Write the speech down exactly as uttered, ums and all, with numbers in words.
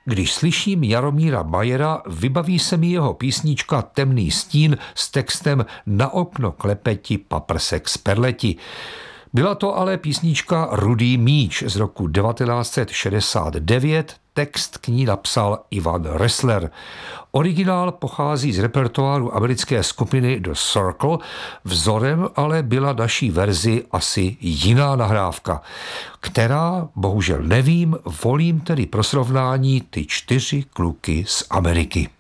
Když slyším Jaromíra Majera, vybaví se mi jeho písnička Temný stín s textem Na okno klepeti paprsek z perleti. Byla to ale písnička Rudý míč z roku devatenáct set šedesát devět, text k ní napsal Ivan Ressler. Originál pochází z repertoáru americké skupiny The Circle, vzorem ale byla naší verzi asi jiná nahrávka, která, bohužel nevím, volím tedy pro srovnání Ty čtyři kluky z Ameriky.